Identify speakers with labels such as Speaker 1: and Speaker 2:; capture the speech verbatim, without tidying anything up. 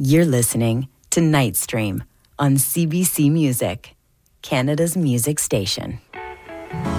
Speaker 1: You're listening to Nightstream on C B C Music, Canada's music station.